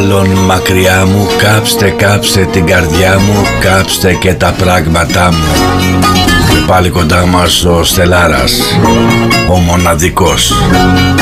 άλλον μακριά μου. Κάψτε, κάψτε την καρδιά μου, κάψτε και τα πράγματά μου. Και πάλι κοντά μας ο Στελάρας, ο μοναδικός.